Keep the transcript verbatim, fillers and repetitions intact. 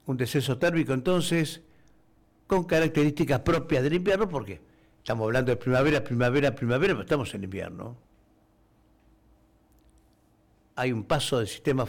un descenso térmico entonces con características propias del invierno, porque estamos hablando de primavera, primavera, primavera, pero estamos en invierno. Hay un paso del sistema